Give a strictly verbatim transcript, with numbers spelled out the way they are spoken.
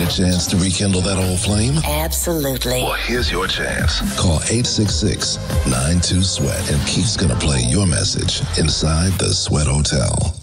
a chance to rekindle that old flame? Absolutely. Well, here's your chance. Call eight six six, nine two, SWEAT and Keith's going to play your message inside the Sweat Hotel.